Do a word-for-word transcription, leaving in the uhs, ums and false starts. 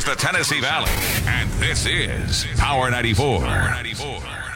the Tennessee Valley. And this is Power ninety-four. Power ninety-four.